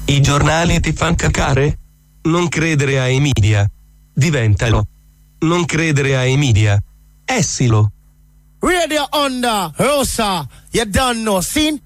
I giornali ti fan cacare? Non credere ai media. Diventalo. Non credere ai media. Essilo. Radio Onda, Rosa, you done know, seen?